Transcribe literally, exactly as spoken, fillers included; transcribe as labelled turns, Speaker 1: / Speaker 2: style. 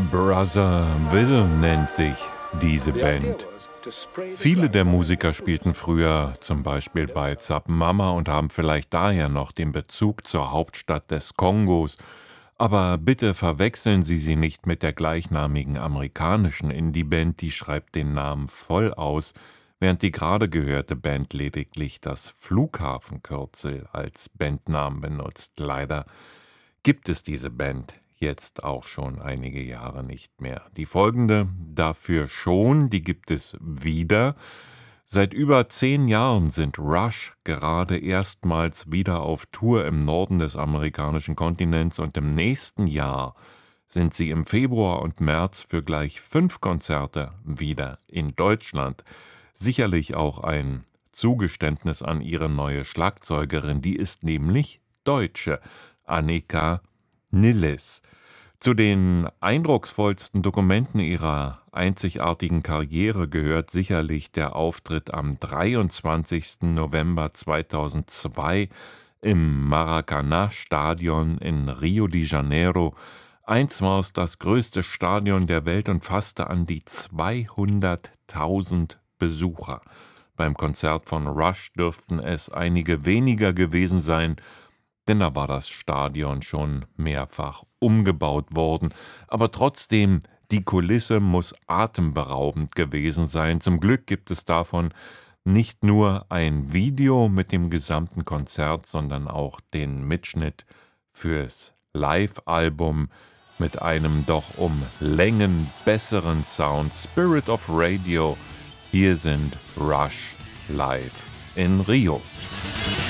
Speaker 1: Brother Will nennt sich diese Band. Viele der Musiker spielten früher zum Beispiel bei Zap Mama und haben vielleicht daher noch den Bezug zur Hauptstadt des Kongos. Aber bitte verwechseln Sie sie nicht mit der gleichnamigen amerikanischen Indie-Band, die schreibt den Namen voll aus, während die gerade gehörte Band lediglich das Flughafenkürzel als Bandnamen benutzt. Leider gibt es diese Band jetzt auch schon einige Jahre nicht mehr. Die folgende dafür schon, die gibt es wieder. Seit über zehn Jahren sind Rush gerade erstmals wieder auf Tour im Norden des amerikanischen Kontinents und im nächsten Jahr sind sie im Februar und März für gleich fünf Konzerte wieder in Deutschland. Sicherlich auch ein Zugeständnis an ihre neue Schlagzeugerin, die ist nämlich Deutsche, Annika Nilles. Zu den eindrucksvollsten Dokumenten ihrer einzigartigen Karriere gehört sicherlich der Auftritt am dreiundzwanzigsten November zweitausendzwei im Maracanã-Stadion in Rio de Janeiro. Einst war es das größte Stadion der Welt und fasste an die zweihunderttausend Besucher. Beim Konzert von Rush dürften es einige weniger gewesen sein, denn da war das Stadion schon mehrfach umgebaut worden. Aber trotzdem, die Kulisse muss atemberaubend gewesen sein. Zum Glück gibt es davon nicht nur ein Video mit dem gesamten Konzert, sondern auch den Mitschnitt fürs Live-Album mit einem doch um Längen besseren Sound. Spirit of Radio, hier sind Rush live in Rio.